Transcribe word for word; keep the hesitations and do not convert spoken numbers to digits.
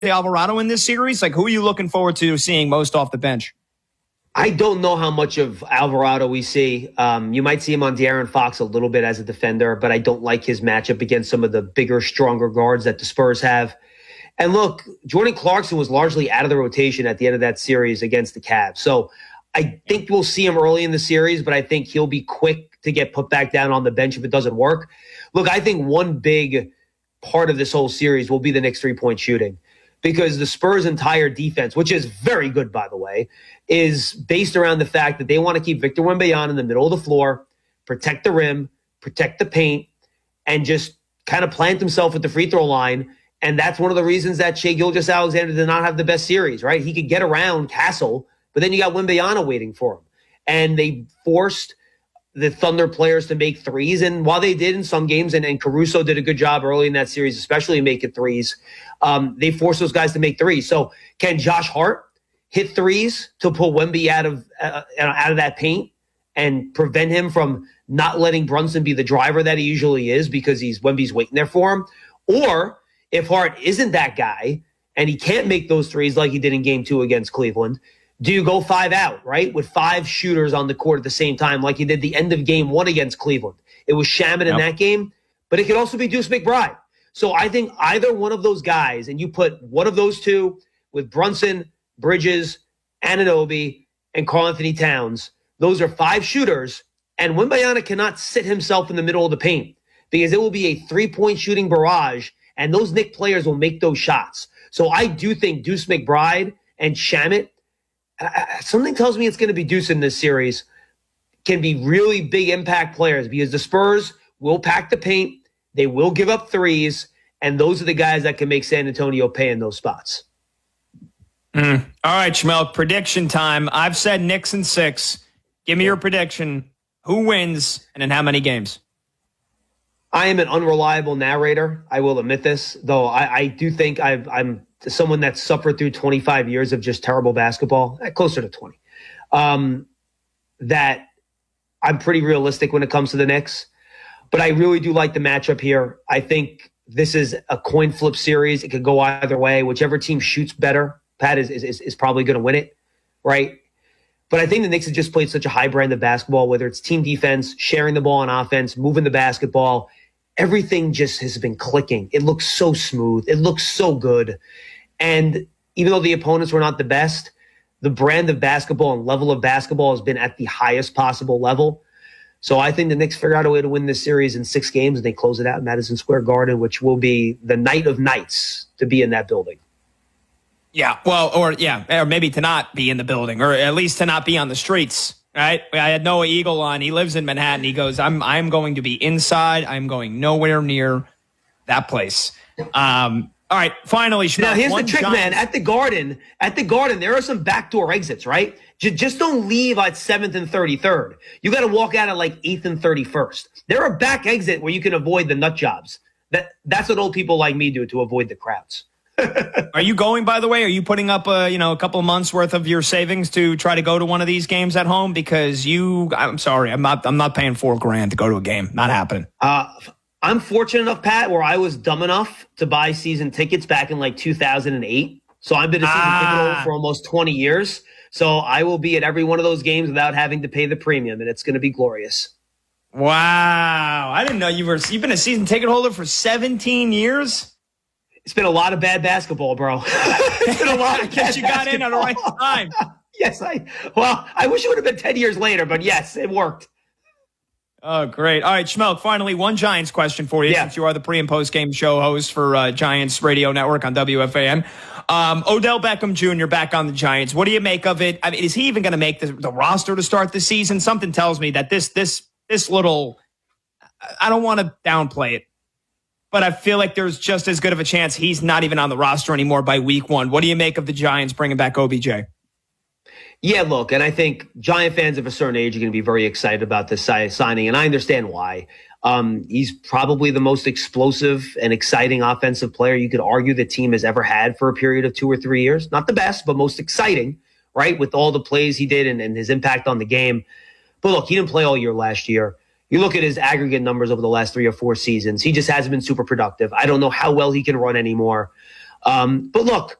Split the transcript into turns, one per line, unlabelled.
Alvarado in this series? Like, who are you looking forward to seeing most off the bench?
I don't know how much of Alvarado we see. Um, you might see him on De'Aaron Fox a little bit as a defender, but I don't like his matchup against some of the bigger, stronger guards that the Spurs have. And look, Jordan Clarkson was largely out of the rotation at the end of that series against the Cavs. So I think we'll see him early in the series, but I think he'll be quick to get put back down on the bench if it doesn't work. Look, I think one big part of this whole series will be the Knicks' three-point shooting, because the Spurs' entire defense, which is very good, by the way, is based around the fact that they want to keep Victor Wembanyama in the middle of the floor, protect the rim, protect the paint, and just kind of plant himself at the free throw line. And that's one of the reasons that Shai Gilgeous-Alexander did not have the best series, right? He could get around Castle, but then you got Wembanyama waiting for him. And they forced the Thunder players to make threes. And while they did in some games, and, and Caruso did a good job early in that series, especially making threes, um, they forced those guys to make threes. So can Josh Hart hit threes to pull Wemby out of uh, out of that paint and prevent him from not letting Brunson be the driver that he usually is, because he's Wemby's waiting there for him? Or if Hart isn't that guy and he can't make those threes like he did in game two against Cleveland, do you go five out, right, with five shooters on the court at the same time like he did the end of game one against Cleveland? It was Shaman in
Yep.
that game, but it could also be Deuce McBride. So I think either one of those guys, and you put one of those two with Brunson, Bridges, Anunoby, and Karl-Anthony Towns, those are five shooters, and Wembanyama cannot sit himself in the middle of the paint, because it will be a three-point shooting barrage, and those Knick players will make those shots. So I do think Deuce McBride and Shamet, something tells me it's going to be Deuce in this series, can be really big impact players, because the Spurs will pack the paint, they will give up threes, and those are the guys that can make San Antonio pay in those spots.
Mm. All right, Schmelk, prediction time. I've said Knicks in six. Give me your prediction. Who wins, and in how many games?
I am an unreliable narrator. I will admit this, though I, I do think I've, I'm someone that's suffered through twenty-five years of just terrible basketball, closer to twenty, um, that I'm pretty realistic when it comes to the Knicks. But I really do like the matchup here. I think this is a coin flip series. It could go either way. Whichever team shoots better, Pat, is, is, is probably going to win it, right? But I think the Knicks have just played such a high brand of basketball, whether it's team defense, sharing the ball on offense, moving the basketball. Everything just has been clicking. It looks so smooth. It looks so good. And even though the opponents were not the best, the brand of basketball and level of basketball has been at the highest possible level. So I think the Knicks figure out a way to win this series in six games, and they close it out in Madison Square Garden, which will be the night of nights to be in that building.
Yeah, well, or yeah, or maybe to not be in the building, or at least to not be on the streets. Right? I had Noah Eagle on. He lives in Manhattan. He goes, I'm I'm going to be inside. I'm going nowhere near that place. Um, all right, finally, Schmelk,
now here's the trick,
Giants-
man. At the Garden, at the Garden, there are some backdoor exits, right? J- just don't leave at seventh and thirty-third. You got to walk out at like eighth and thirty-first. There are back exit where you can avoid the nut jobs. That that's what old people like me do to avoid the crowds.
Are you going, by the way? Are you putting up a, you know, a couple of months worth of your savings to try to go to one of these games at home? Because you, I'm sorry, I'm not, I'm not paying four grand to go to a game. Not happening.
Uh, I'm fortunate enough, Pat, where I was dumb enough to buy season tickets back in like two thousand eight. So I've been a season
ah.
ticket holder for almost twenty years. So I will be at every one of those games without having to pay the premium, and it's going to be glorious.
Wow. I didn't know you were, you've been a season ticket holder for seventeen years?
It's been a lot of bad basketball, bro. It's been a lot of bad
you got in at the right time.
Yes, I. Well, I wish it would have been ten years later, but yes, it worked.
Oh, great. All right, Schmelk, finally, one Giants question for you,
yeah.
since you are the pre- and post-game show host for uh, Giants Radio Network on W F A N. Um, Odell Beckham Junior back on the Giants. What do you make of it? I mean, is he even going to make the, the roster to start the season? Something tells me that this this this little – I don't want to downplay it, but I feel like there's just as good of a chance he's not even on the roster anymore by week one. What do you make of the Giants bringing back O B J?
Yeah, look, and I think Giant fans of a certain age are going to be very excited about this signing, and I understand why. Um, he's probably the most explosive and exciting offensive player you could argue the team has ever had for a period of two or three years. Not the best, but most exciting, right, with all the plays he did and, and his impact on the game. But look, he didn't play all year last year. You look at his aggregate numbers over the last three or four seasons, he just hasn't been super productive. I don't know how well he can run anymore. Um, but look,